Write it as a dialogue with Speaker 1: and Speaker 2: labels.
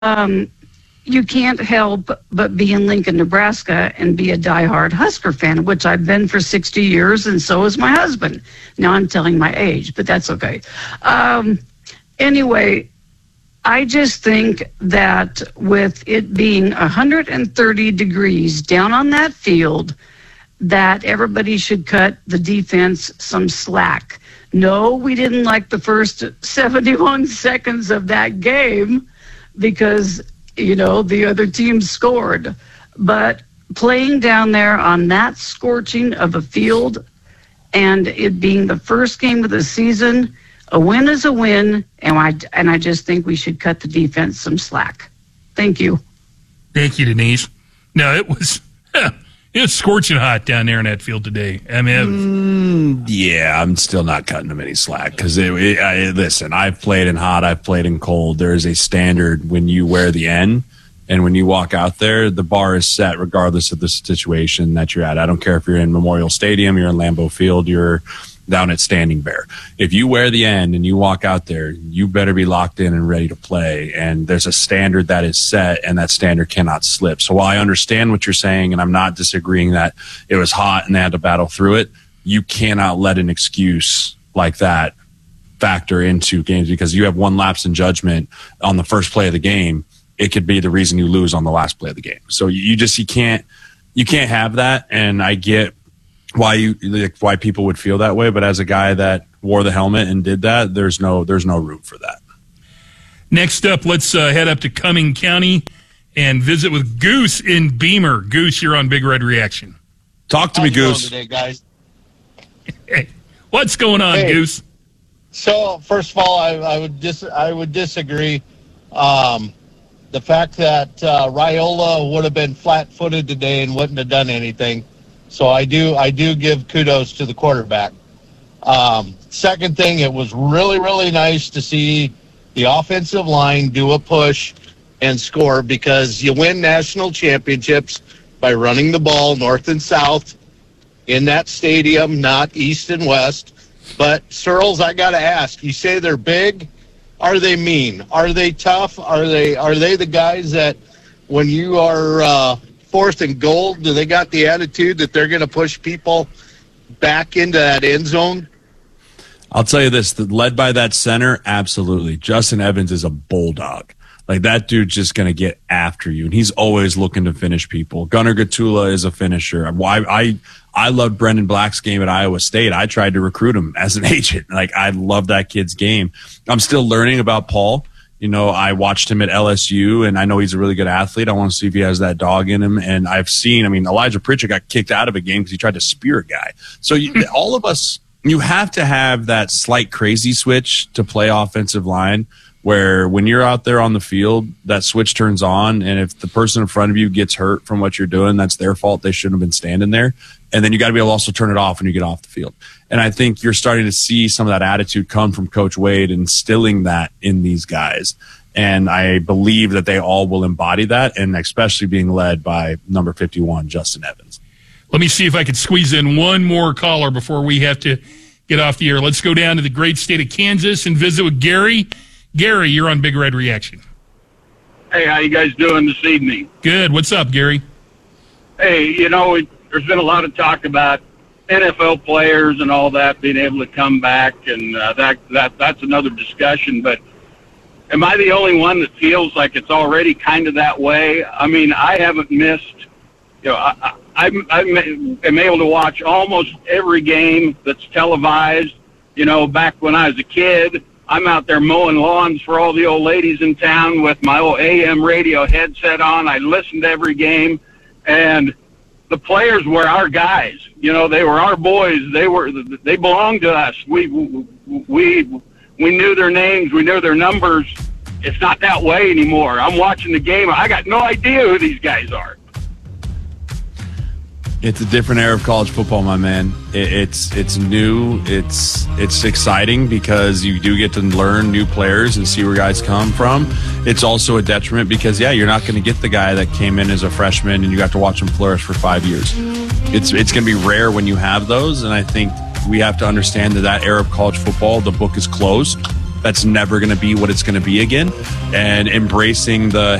Speaker 1: um, you can't help but be in Lincoln, Nebraska and be a diehard Husker fan, which I've been for 60 years, and so is my husband. Now I'm telling my age, but that's okay. Anyway, I just think that with it being 130 degrees down on that field, that everybody should cut the defense some slack. No, we didn't like the first 71 seconds of that game because, the other team scored. But playing down there on that scorching of a field and it being the first game of the season, a win is a win, and I just think we should cut the defense some slack. Thank you.
Speaker 2: Thank you, Denise. No, it was scorching hot down there in that field today. I mean,
Speaker 3: yeah, I'm still not cutting them any slack because listen, I've played in hot, I've played in cold. There is a standard when you wear the N, and when you walk out there, the bar is set regardless of the situation that you're at. I don't care if you're in Memorial Stadium, you're in Lambeau Field, you're down at Standing Bear. If you wear the N and you walk out there, you better be locked in and ready to play. And there's a standard that is set, and that standard cannot slip. So while I understand what you're saying, and I'm not disagreeing that it was hot and they had to battle through it, you cannot let an excuse like that factor into games because you have one lapse in judgment on the first play of the game. It could be the reason you lose on the last play of the game. So you can't have that. And I get why people would feel that way, but as a guy that wore the helmet and did that, there's no room for that.
Speaker 2: Next up, let's head up to Cumming County and visit with Goose in Beamer. Goose, you're on Big Red Reaction.
Speaker 3: Talk to me, Goose.
Speaker 4: Today, guys.
Speaker 2: Hey, what's going on, Goose?
Speaker 4: So first of all, I would disagree. The fact that Raiola would have been flat-footed today and wouldn't have done anything. So I do give kudos to the quarterback. Second thing, it was really, really nice to see the offensive line do a push and score because you win national championships by running the ball north and south in that stadium, not east and west. But, Searles, I got to ask, you say they're big. Are they mean? Are they tough? Are they the guys that when you are fourth and goal, do they got the attitude that they're going to push people back into that end zone?
Speaker 3: I'll tell you this, led by that center, absolutely. Justin Evans is a bulldog. Like, that dude's just going to get after you, and he's always looking to finish people. Gunnar Gatula is a finisher. I loved Brendan Black's game at Iowa State. I tried to recruit him as an agent. Like, I love that kid's game. I'm still learning about Paul. I watched him at LSU, and I know he's a really good athlete. I want to see if he has that dog in him. And I've seen, Elijah Pritchett got kicked out of a game because he tried to spear a guy. So all of us, you have to have that slight crazy switch to play offensive line where when you're out there on the field, that switch turns on. And if the person in front of you gets hurt from what you're doing, that's their fault. They shouldn't have been standing there. And then you got to be able to also turn it off when you get off the field. And I think you're starting to see some of that attitude come from Coach Wade, instilling that in these guys. And I believe that they all will embody that, and especially being led by number 51, Justin Evans.
Speaker 2: Let me see if I can squeeze in one more caller before we have to get off the air. Let's go down to the great state of Kansas and visit with Gary. Gary, you're on Big Red Reaction.
Speaker 5: Hey, how you guys doing this evening?
Speaker 2: Good. What's up, Gary?
Speaker 5: Hey, there's been a lot of talk about NFL players and all that being able to come back, and that's another discussion. But am I the only one that feels like it's already kind of that way? I haven't missed. I'm able to watch almost every game that's televised. Back when I was a kid, I'm out there mowing lawns for all the old ladies in town with my old AM radio headset on. I listened to every game, and the players were our guys. They were our boys. They belonged to us. We knew their names. We knew their numbers. It's not that way anymore. I'm watching the game. I got no idea who these guys are.
Speaker 3: It's a different era of college football, my man. It's new. It's exciting because you do get to learn new players and see where guys come from. It's also a detriment because, you're not going to get the guy that came in as a freshman and you got to watch him flourish for 5 years. It's going to be rare when you have those, and I think we have to understand that era of college football, the book is closed. that's never going to be what it's going to be again, and embracing the